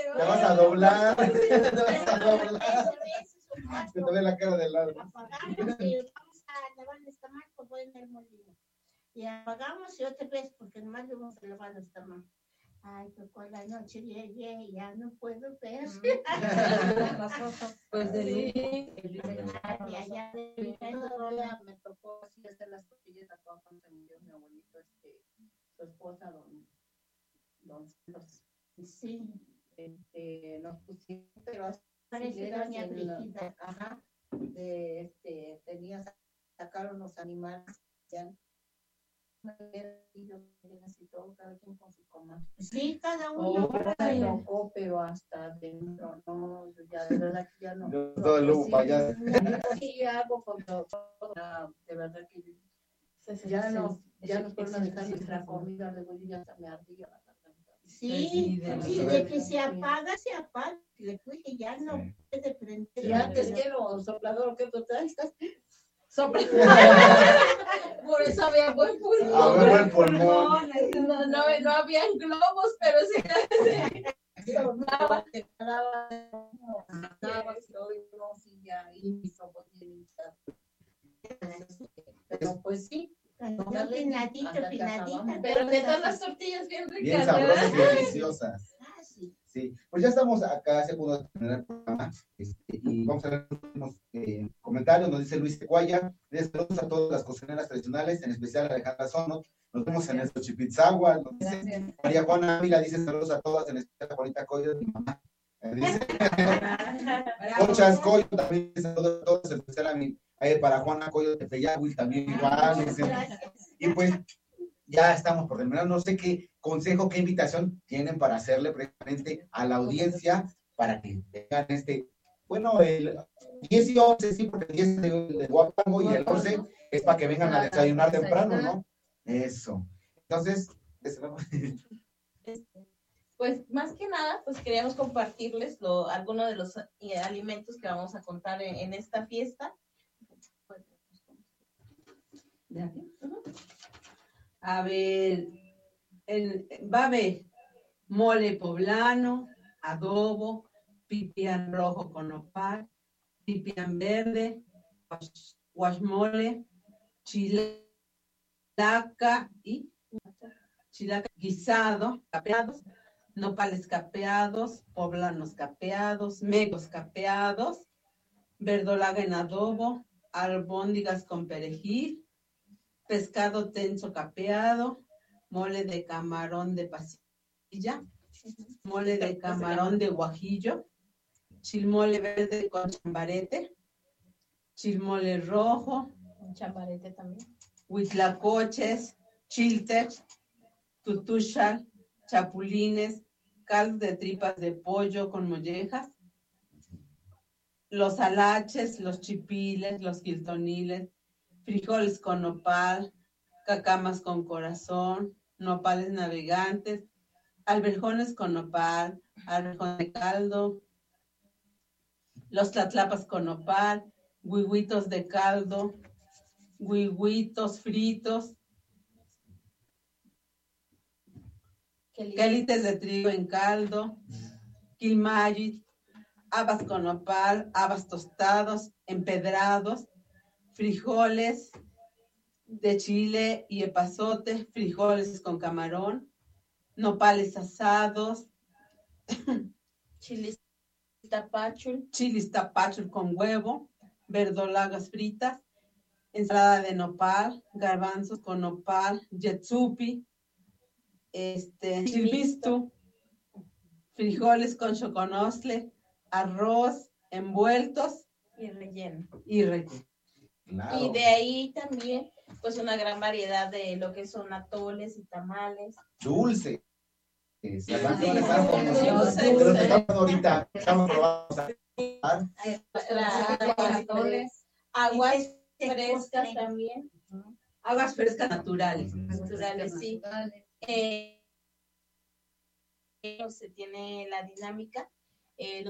Te vas a doblar. Te vas a doblar. Eso, Te ve la cara del lado. apagamos y vamos a lavar el estómago, voy en el molino. Y apagamos y otra vez, porque nomás le vamos a lavar el estómago. Ay, tocó la noche, ya no puedo ver. Pues ya me tocó así hacer las tortillas a todos cuando se murió mi abuelito, su esposa, don Carlos. Sí. Nos pusimos, pero Parece doña Brigida. Ajá. Sacaron los animales, ya. Y todo, cada quien con su coma. Sí, cada uno. Me tocó, pero hasta dentro, no, ya de verdad que ya no. Todo el lujo para allá. Sí, hago cuando, de verdad que ya nos fueron a dejar nuestra comida, luego yo ya hasta me ardía la garganta. Sí, y de que se apaga. Después que ya no puede prender. Y antes quiero soplador, ¿qué tú traes? Sopla. Por eso había buen pulmón. No habían globos, pero sí. Sonaba, pero pues sí. Pinadita. Pero que están las tortillas bien ricas. Bien sabrosas y deliciosas. Ah, sí. Sí, pues ya estamos acá, se pudo terminar el programa, y vamos a ver unos comentarios. Nos dice Luis Tecuaya, saludos a todas las cocineras tradicionales, en especial a Alejandra Sono. Nos vemos en el Xochipitzagua. Nos dice María Juana Ávila, dice saludos a todas, en especial a Juanita Coyo, mi mamá. Dice Conchas Coyo, también saludos a todos, en especial para Juana Coyo de Peyagüil, también igual. Y pues ya estamos por terminar. No sé qué consejo, qué invitación tienen para hacerle precisamente a la audiencia para que tengan el 10 y 11, sí, porque el 10 es de Huapango y el 11 es para que vengan a desayunar temprano, ¿no? Eso. Entonces, pues más que nada, pues queríamos compartirles algunos de los alimentos que vamos a contar en esta fiesta. A ver, va a haber mole poblano, adobo, pipián rojo con nopal, pipián verde, guasmole, chilaca guisado, capeados, nopales capeados, poblanos capeados, megos capeados, verdolaga en adobo, albóndigas con perejil, pescado tenso capeado, mole de camarón de pasilla, mole de camarón de guajillo, chilmole verde con chambarete, chilmole rojo, Un chambarete también. huitlacoches, chiltex, tutuxal, chapulines, caldo de tripas de pollo con mollejas, los alaches, los chipiles, los quiltoniles, frijoles con nopal, cacamas con corazón, nopales navegantes, alberjones con nopal, alberjón de caldo, los tlatlapas con nopal, huihuitos de caldo, huihuitos fritos, quelites de trigo en caldo, quilmayit, habas con nopal, habas tostados, empedrados, frijoles de chile y epazote, frijoles con camarón, nopales asados, Chilis tapachul, chilis tapachul con huevo, verdolagas fritas, ensalada de nopal, garbanzos con nopal, yetsupi, chilbistu, frijoles con choconostle, arroz envueltos y relleno. claro. Y de ahí también, pues una gran variedad de lo que son atoles y tamales. Dulce. Sí, Ahorita estamos probando aguas frescas también. Aguas frescas naturales. Sí. Se tiene la dinámica.